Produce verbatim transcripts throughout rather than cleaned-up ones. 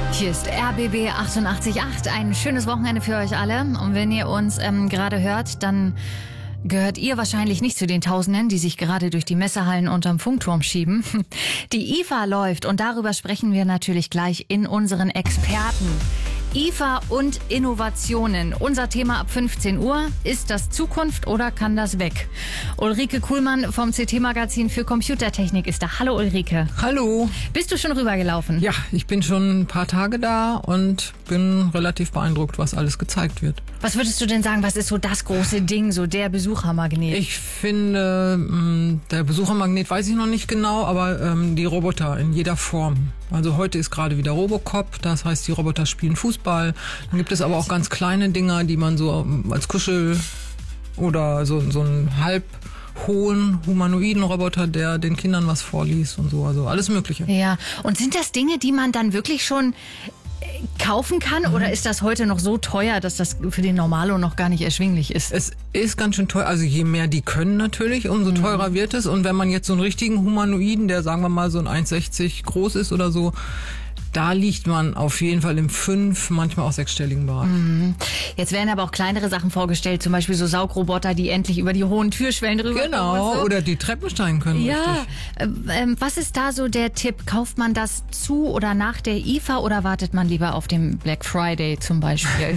Hier ist R B B achtundachtzig Komma acht. Ein schönes Wochenende für euch alle. Und wenn ihr uns ähm, gerade hört, dann gehört ihr wahrscheinlich nicht zu den Tausenden, die sich gerade durch die Messehallen unterm Funkturm schieben. Die I F A läuft und darüber sprechen wir natürlich gleich in unseren Experten. I F A und Innovationen. Unser Thema ab fünfzehn Uhr. Ist das Zukunft oder kann das weg? Ulrike Kuhlmann vom C T-Magazin für Computertechnik ist da. Hallo Ulrike. Hallo. Bist du schon rübergelaufen? Ja, ich bin schon ein paar Tage da und bin relativ beeindruckt, was alles gezeigt wird. Was würdest du denn sagen, was ist so das große Ding, so der Besuchermagnet? Ich finde, der Besuchermagnet weiß ich noch nicht genau, aber ähm, die Roboter in jeder Form. Also heute ist gerade wieder Robocop, das heißt, die Roboter spielen Fußball. Dann gibt es aber auch ganz kleine Dinger, die man so als Kuschel oder so, so einen halb hohen humanoiden Roboter, der den Kindern was vorliest und so, also alles Mögliche. Ja, und sind das Dinge, die man dann wirklich schon kaufen kann, mhm. oder ist das heute noch so teuer, dass das für den Normalo noch gar nicht erschwinglich ist? Es ist ganz schön teuer, also je mehr die können natürlich, umso teurer mhm. wird es. Und wenn man jetzt so einen richtigen Humanoiden, der sagen wir mal so ein eins sechzig groß ist oder so, da liegt man auf jeden Fall im fünf-, manchmal auch sechsstelligen Bereich. Mhm. Jetzt werden aber auch kleinere Sachen vorgestellt, zum Beispiel so Saugroboter, die endlich über die hohen Türschwellen drüber Genau, kommen. So. Oder die Treppen steigen können. Ja, richtig. Ähm, was ist da so der Tipp? Kauft man das zu oder nach der I F A oder wartet man lieber auf den Black Friday zum Beispiel?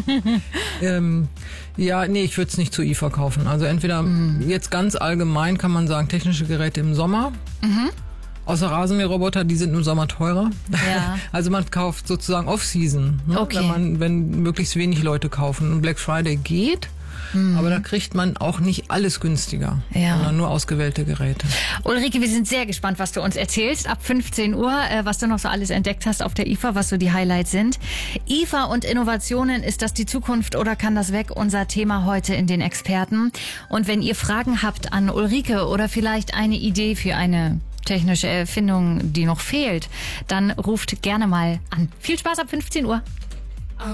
ähm, ja, nee, ich würde es nicht zur I F A kaufen. Also entweder mhm. jetzt ganz allgemein kann man sagen, technische Geräte im Sommer. Mhm. Außer Rasenmäherroboter, die sind im Sommer teurer. Ja. Also man kauft sozusagen Off-Season, ne? Okay. wenn, man, wenn möglichst wenig Leute kaufen. Und Black Friday geht, mhm. aber da kriegt man auch nicht alles günstiger, ja. sondern nur ausgewählte Geräte. Ulrike, wir sind sehr gespannt, was du uns erzählst. Ab fünfzehn Uhr, äh, was du noch so alles entdeckt hast auf der I F A, was so die Highlights sind. I F A und Innovationen, ist das die Zukunft oder kann das weg? Unser Thema heute in den Experten. Und wenn ihr Fragen habt an Ulrike oder vielleicht eine Idee für eine technische Erfindung, die noch fehlt, dann ruft gerne mal an. Viel Spaß ab fünfzehn Uhr.